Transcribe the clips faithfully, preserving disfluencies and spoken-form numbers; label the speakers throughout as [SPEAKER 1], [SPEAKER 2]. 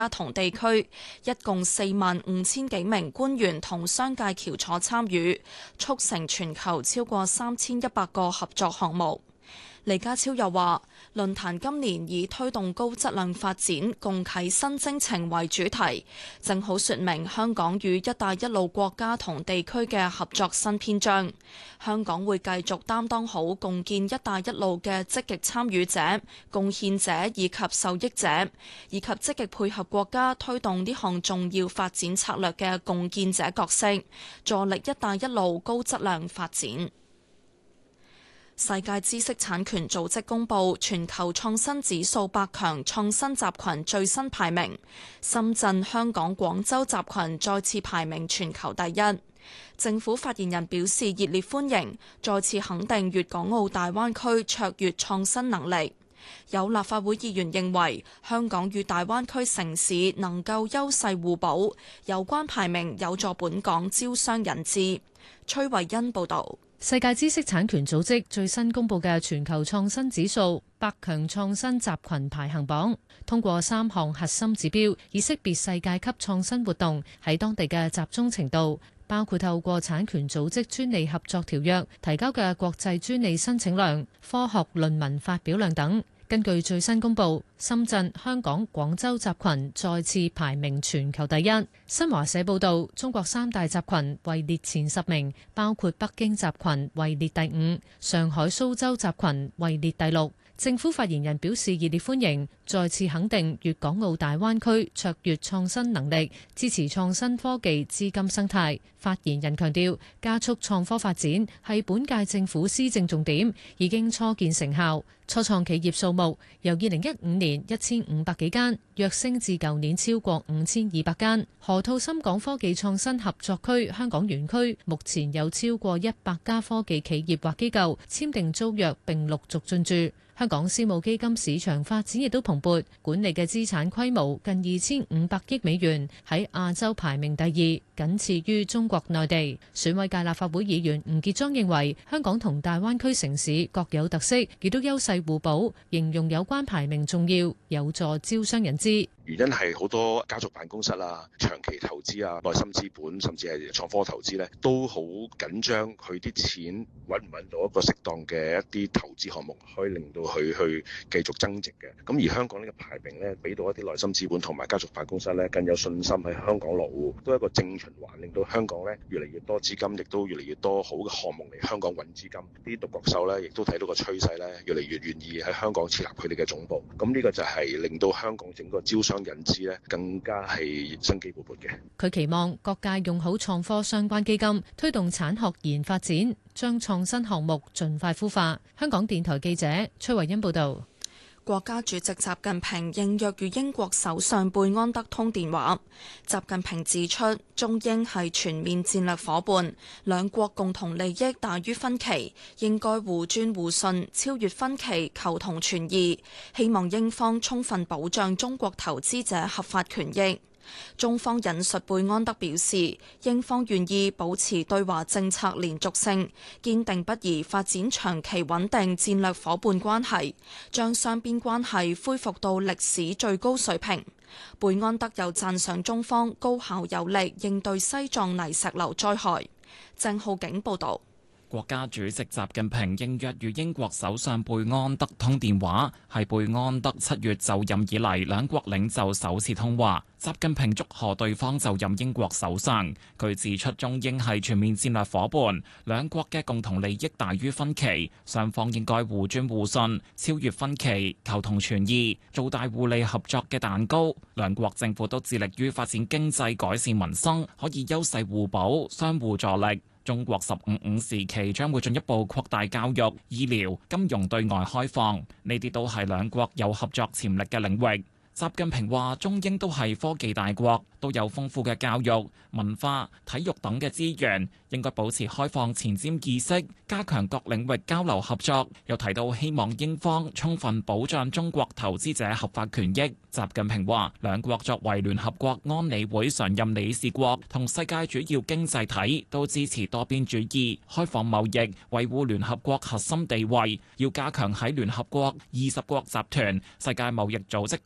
[SPEAKER 1] 同地區，一共四萬五千幾名官員同商界翹楚參與，促成全球超過三千一百個合作項目。李家超又話，論壇今年以推動高質量發展、共啟新征程為主題，正好說明香港與一帶一路國家同地區嘅合作新篇章。香港會繼續擔當好共建一帶一路嘅積極參與者、貢獻者以及受益者，以及積極配合國家推動呢項重要發展策略嘅共建者角色，助力一帶一路高質量發展。世界知識產權組織公佈全球創新指數百強創新集群最新排名，深圳、香港、廣州集群再次排名全球第一。政府發言人表示熱烈歡迎，再次肯定粵港澳大灣區卓越創新能力。有立法會議員認為香港與大灣區城市能夠優勢互補，有關排名有助本港招商引資。崔慧欣報導。
[SPEAKER 2] 世界知識產權組織最新公布嘅全球創新指數百強創新集群排行榜，通過三項核心指標，以識別世界級創新活動喺當地嘅集中程度，包括透過產權組織專利合作條約提交嘅國際專利申請量、科學論文發表量等。根據最新公佈，深圳、香港、廣州集群再次排名全球第一。新華社報導，中國三大集群位列前十名，包括北京集群位列第五，上海、蘇州集群位列第六。政府發言人表示熱烈歡迎，再次肯定粵港澳大灣區卓越創新能力，支持創新科技資金生態。發言人強調，加速創科發展係本屆政府施政重點，已經初見成效。初創企業數目由二零一五年一千五百幾間躍升至舊年超過五千二百間。河套深港科技創新合作區香港園區目前有超過一百家科技企業或機構簽訂租約並陸續進駐。香港私募基金市場發展亦都蓬勃，管理嘅資產規模近二千五百億美元，喺亞洲排名第二，僅次於中國內地。選委界立法會議員吳傑莊認為，香港同大灣區城市各有特色，亦都優勢互補，形容有關排名重要，有助招商引資。
[SPEAKER 3] 原因係好多家族辦公室啊、長期投資啊、內心資本，甚至係創科投資咧，都好緊張佢啲錢揾唔揾到一個適當嘅一啲投資項目，可以令到佢去繼續增值嘅。咁而香港呢個排名咧，俾到一啲內心資本同埋家族辦公室咧，更有信心喺香港落戶，都係一個正循環，令到香港咧越嚟越多資金，亦都越嚟越多好嘅項目嚟香港揾資金。啲獨角獸咧，亦都睇到個趨勢咧，越嚟越願意喺香港設立佢哋嘅總部。咁呢個就係令到香港整個招商引資咧更加係生機勃勃嘅。
[SPEAKER 2] 佢期望各界用好創科相關基金，推動產學研發展，將創新項目盡快孵化。香港電台記者崔慧欣報道。
[SPEAKER 1] 國家主席習近平應約與英國首相貝安德通電話。習近平指出，中英係全面戰略夥伴，兩國共同利益大於分歧，應該互尊互信，超越分歧，求同存異。希望英方充分保障中國投資者合法權益。中方引述貝安德表示，英方願意保持對華政策連續性，堅定不移發展長期穩定戰略夥伴關係，將雙邊關係恢復到歷史最高水平。貝安德又讚賞中方高效有力應對西藏泥石流災害。鄭浩景報道。
[SPEAKER 4] 國家主席習近平應約與英國首相貝安德通電話，係貝安德七月就任以嚟兩國領袖首次通話。習近平祝賀對方就任英國首相。佢指出，中英係全面戰略夥伴，兩國嘅共同利益大於分歧，雙方應該互尊互信，超越分歧，求同存異，做大互利合作嘅蛋糕。兩國政府都致力於發展經濟、改善民生，可以優勢互補，相互助力。中國十五五時期將會進一步擴大教育、醫療、金融對外開放，呢啲都係兩國有合作潛力嘅領域。習近平話：中英都係科技大國，都有豐富嘅教育、文化、體育等嘅資源，應該保持開放前瞻意識，加強各領域交流合作。又提到希望英方充分保障中國投資者合法權益。習近平話：兩國作為聯合國安理會常任理事國同世界主要經濟體，都支持多邊主義、開放貿易，維護聯合國核心地位。要加強喺聯合國、二十國集團、世界貿易組織等框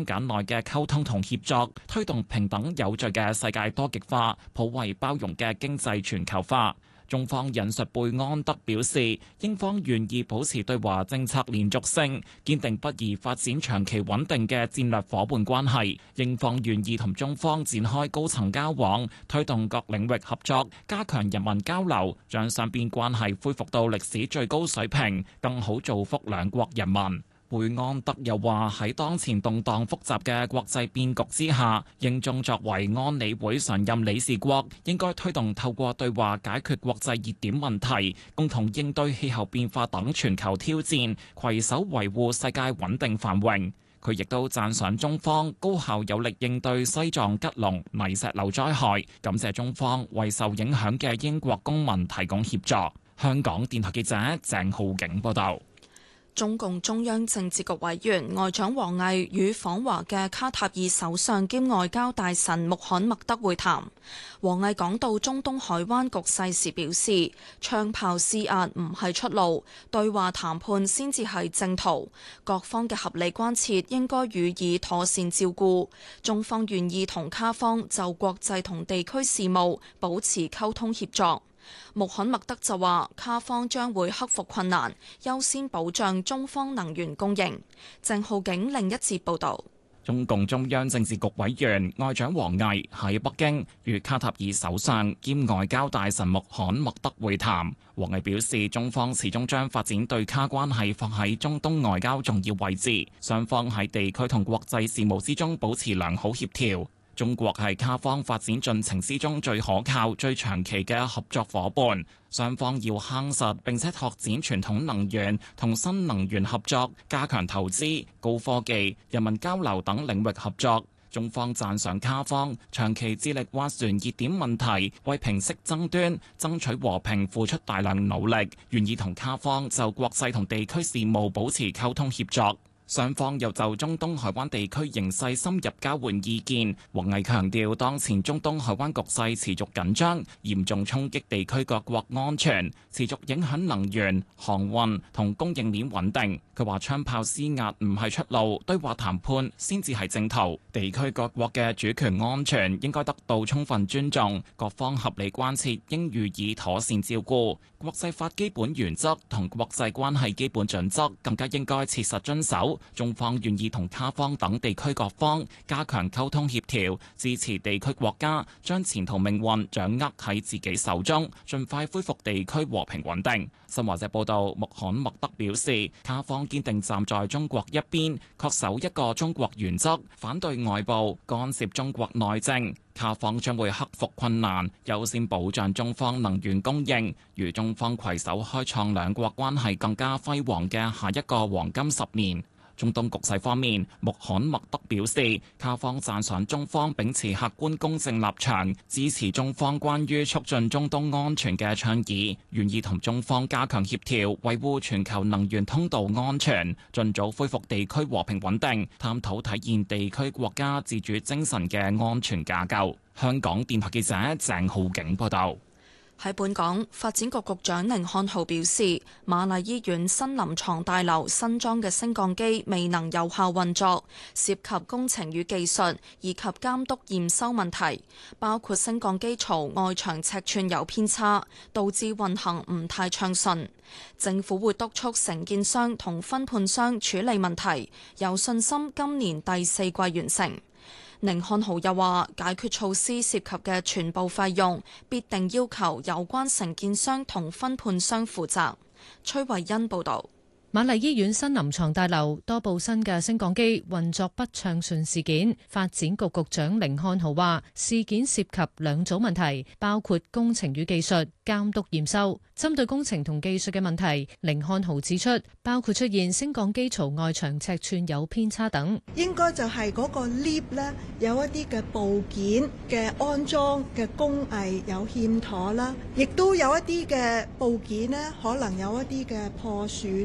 [SPEAKER 4] 中柬內嘅溝通同協作，推動平等有序嘅世界多極化、普惠包容嘅經濟全球化。中方引述貝安德表示，英方願意保持對華政策連續性，堅定不移發展長期穩定嘅戰略夥伴關係。英方願意同中方展開高層交往，推動各領域合作，加強人民交流，將雙邊關係恢復到歷史最高水平，更好造福兩國人民。貝安德又話：喺當前動盪複雜嘅國際變局之下，英中作為安理會常任理事國，應該推動透過對話解決國際熱點問題，共同應對氣候變化等全球挑戰，攜手維護世界穩定繁榮。佢亦都讚賞中方高效有力應對西藏吉隆泥石流災害，感謝中方為受影響嘅英國公民提供協助。香港電台記者鄭浩景報道。
[SPEAKER 1] 中共中央政治局委員外長王毅與訪華嘅卡塔爾首相兼外交大臣穆罕默德會談。王毅講到中東海灣局勢時表示，槍炮施壓唔係出路，對話談判先至係正途。各方嘅合理關切應該予以妥善照顧。中方願意同卡方就國際同地區事務保持溝通協作。穆罕默德就話，卡方將會克服困難，優先保障中方能源供應。鄭浩景另一節報道。
[SPEAKER 4] 中共中央政治局委員外長王毅喺北京與卡塔爾首相兼外交大臣穆罕默德會談。王毅表示，中方始終將發展對卡關係放喺中東外交重要位置，雙方喺地區同國際事務之中保持良好協調。中國係卡方發展進程之中最可靠、最長期嘅合作夥伴，雙方要夯實並且拓展傳統能源同新能源合作，加強投資、高科技、人民交流等領域合作。中方讚賞卡方長期致力斡旋熱點問題，為平息爭端、爭取和平付出大量努力，願意同卡方就國際同地區事務保持溝通協作。雙方又就中東海灣地區形勢深入交換意見。王毅強調，當前中東海灣局勢持續緊張，嚴重衝擊地區各國安全，持續影響能源、航運同供應鏈穩定。佢話槍炮施壓唔係出路，對話談判先至係正途。地區各國嘅主權安全應該得到充分尊重，各方合理關切應予以妥善照顧。國際法基本原則同國際關係基本準則更加應該切實遵守。中方願意同卡方等地區各方加強溝通協調，支持地區國家將前途命運掌握喺自己手中，盡快恢復地區和平穩定。新華社報道，穆罕默德表示，卡方堅定站在中國一邊，恪守一個中國原則，反對外部干涉中國內政。卡方將會克服困難，優先保障中方能源供應，與中方攜手開創兩國關係更加輝煌嘅下一個黃金十年。中東局勢方面，穆罕默德表示，卡方讚賞中方秉持客觀公正立場，支持中方關於促進中東安全嘅倡議，願意同中方加強協調，維護全球能源通道安全，盡早恢復地區和平穩定，探討體現地區國家自主精神嘅安全架構。香港電台記者鄭浩景報道。
[SPEAKER 1] 喺本港，發展局局長甯漢豪表示，瑪麗醫院新臨床大樓新裝嘅升降機未能有效運作，涉及工程與技術以及監督驗收問題，包括升降機槽外牆尺寸有偏差，導致運行唔太暢順。政府會督促承建商同分判商處理問題，有信心今年第四季完成。甯漢豪又話，解決措施涉及嘅全部費用必定要求有關承建商同分判商負責。崔慧欣報導。
[SPEAKER 2] 瑪麗醫院新臨床大樓多部新嘅升降機運作不暢順事件，發展局局長甯漢豪話，事件涉及兩組問題，包括工程與技術、監督驗收。針對工程同技術嘅問題，甯漢豪指出，包括出現升降機槽外牆尺寸有偏差等，
[SPEAKER 5] 應該就係嗰個 lift 咧有一啲嘅部件嘅安裝嘅工藝有欠妥啦，亦都有一啲嘅部件咧可能有一啲嘅破損啦。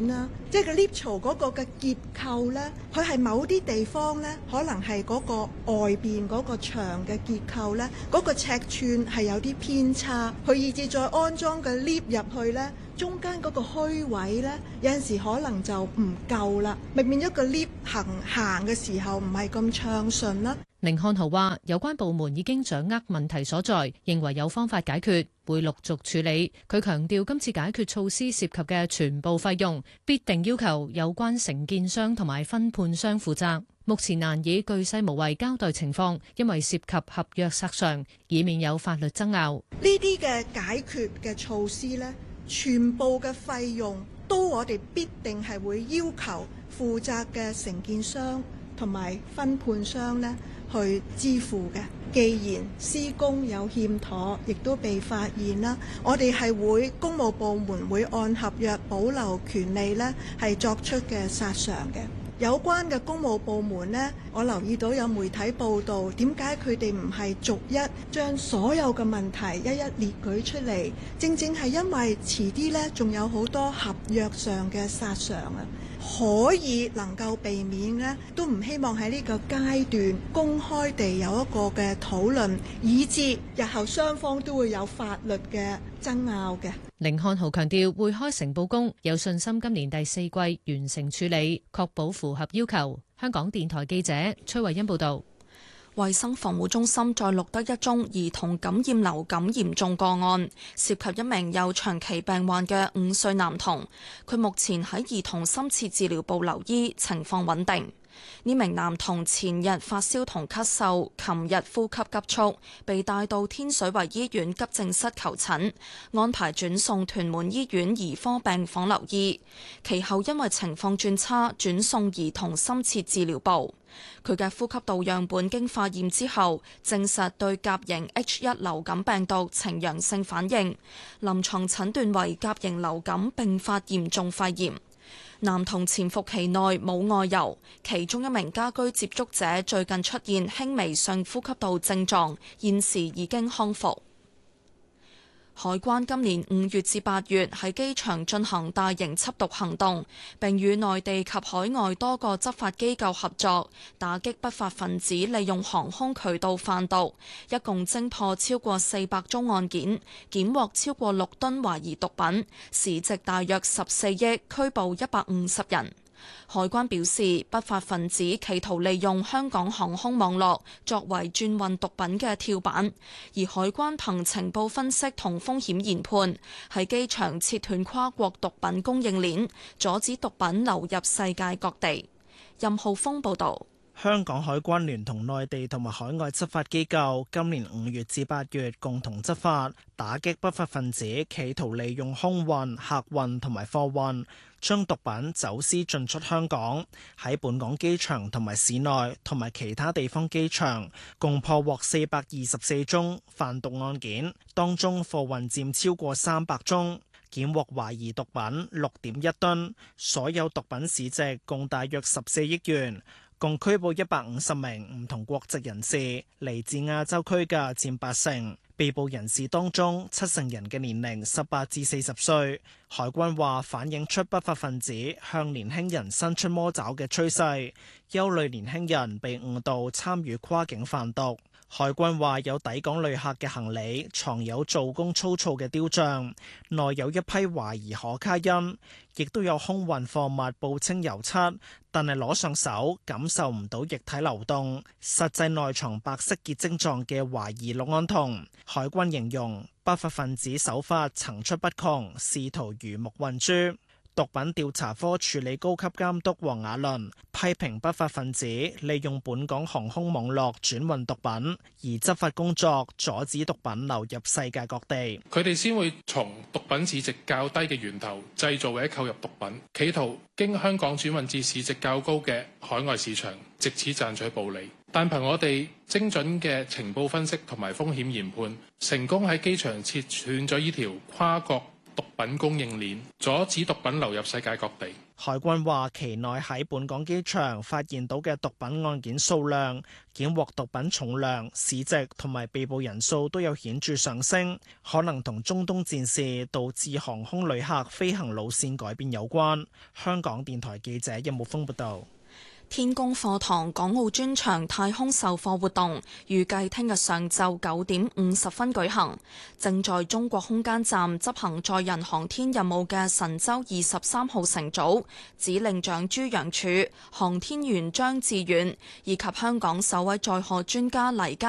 [SPEAKER 5] 即係個 lift 槽嗰個嘅結構呢，佢係某啲地方呢，可能係嗰個外邊嗰個牆嘅結構呢，嗰個尺寸係有啲偏差，佢以至再安裝個 lift 入去呢，中間嗰個虛位呢，有陣時可能就唔夠啦，咪變咗個 lift 行行嘅時候唔係咁暢順啦。
[SPEAKER 2] 寧漢豪話：有關部門已經掌握問題所在，認為有方法解決，會陸續處理。佢強調今次解決措施涉及嘅全部費用，必定要求有關承建商同埋分判商負責。目前難以巨細無遺交代情況，因為涉及合約索償，以免有法律爭拗。
[SPEAKER 5] 呢啲嘅解決嘅措施呢，全部嘅費用都我哋必定係會要求負責嘅承建商同埋分判商呢去支付嘅。既然施工有欠妥，亦都被發現啦，我哋係會公務部門會按合約保留權利呢係作出嘅索償嘅。有關嘅公務部門呢，我留意到有媒體報道，點解佢哋唔係逐一將所有嘅問題一一列舉出嚟？正正係因為遲啲呢仲有好多合約上嘅索償啊，可以能夠避免呢，都唔希望喺呢個階段公開地有一個嘅討論，以致日後雙方都會有法律嘅爭拗嘅。
[SPEAKER 2] 寧漢豪強調會開誠佈公，有信心今年第四季完成處理，確保符合要求。香港電台記者崔慧欣報道。
[SPEAKER 1] 衛生防護中心再錄得一宗兒童感染流感嚴重個案，涉及一名有長期病患嘅五歲男童，佢目前喺兒童深切治療部留醫，情況穩定。呢名男童前日發燒同咳嗽，琴日呼吸急促，被帶到天水圍醫院急症室求診，安排轉送屯門醫院兒科病房留醫。其後因為情況轉差，轉送兒童深切治療部。佢嘅呼吸道樣本經化驗之後，證實對甲型 H 一 流感病毒呈陽性反應，臨床診斷為甲型流感併發嚴重肺炎。男童潛伏期內冇外遊，其中一名家居接觸者最近出現輕微上呼吸道症狀，現時已經康復。海關今年五月至八月喺機場進行大型緝毒行動，並與內地及海外多個執法機構合作，打擊不法分子利用航空渠道販毒，一共偵破超過四百宗案件，檢獲超過六噸懷疑毒品，市值大約十四億，拘捕一百五十人。海關表示，不法分子企圖利用香港航空網絡作為轉運毒品嘅跳板，而海關憑情報分析同風險研判，喺機場切斷跨國毒品供應鏈，阻止毒品流入世界各地。任浩峰報導。
[SPEAKER 6] 香港海關聯同內地同埋海外執法機構今年五月至八月共同執法，打擊不法分子企圖利用空運、客運同埋貨運將毒品走私進出香港。喺本港機場同埋市內同埋其他地方機場共破獲四百二十四宗販毒案件，當中貨運佔超過三百宗，檢獲懷疑毒品六點一噸，所有毒品市值共大約十四億元。共拘捕一百五十名唔同國籍人士，嚟自亞洲區嘅佔八成。被捕人士當中，七成人嘅年齡十八至四十歲。海關話反映出不法分子向年輕人伸出魔爪嘅趨勢，憂慮年輕人被誤導參與跨境販毒。海關話有抵港旅客嘅行李藏有做工粗糙嘅雕像，內有一批懷疑可卡因，亦都有空運貨物報稱油漆，但係攞上手感受唔到液體流動，實際內藏白色結晶狀嘅懷疑氯胺酮。海關形容不法分子手法層出不窮，試圖魚目混珠。毒品調查科處理高級監督黃雅倫批評不法分子利用本港航空網絡轉運毒品，而執法工作阻止毒品流入世界各地。
[SPEAKER 7] 佢哋先會從毒品市值較低嘅源頭製造或者購入毒品，企圖經香港轉運至市值較高嘅海外市場，藉此賺取暴利。但憑我哋精準嘅情報分析同埋風險研判，成功喺機場切斷咗呢條跨國毒品供應鏈，阻止毒品流入世界各地。
[SPEAKER 6] 海軍話期內喺本港機場發現到嘅毒品案件數量、檢獲毒品重量、市值同埋被捕人數都有顯著上升，可能同中東戰事導致航空旅客飛行路線改變有關。香港電台記者任木峰報道。
[SPEAKER 1] 天宮課堂港澳專場太空授課活動預計聽日上晝九點五十分舉行。正在中國空間站執行載人航天任務嘅神舟二十三號乘組指令長朱楊柱、航天員張志遠以及香港首位載荷專家黎家